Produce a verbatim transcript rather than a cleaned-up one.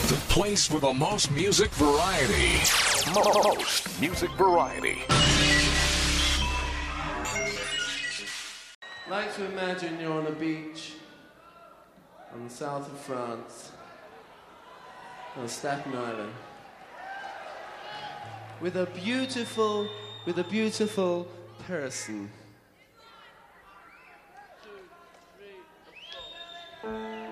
The place with the most music variety. Most music variety. I like to imagine you're on a beach on the south of France, on Staten Island, with a beautiful, with a beautiful person.